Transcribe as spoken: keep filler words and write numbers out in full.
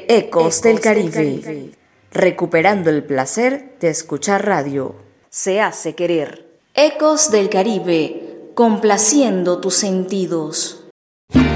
Ecos del Caribe, recuperando el placer de escuchar radio. Se hace querer. Ecos del Caribe, complaciendo tus sentidos.